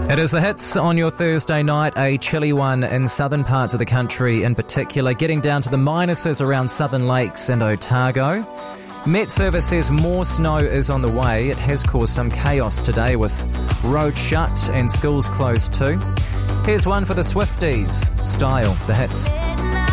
It is the hits on your Thursday night, a chilly one in southern parts of the country in particular, getting down to the minuses around Southern Lakes and Otago. Met Service says more snow is on the way. It has caused some chaos today with roads shut and schools closed too. Here's one for the Swifties. Style, the hits.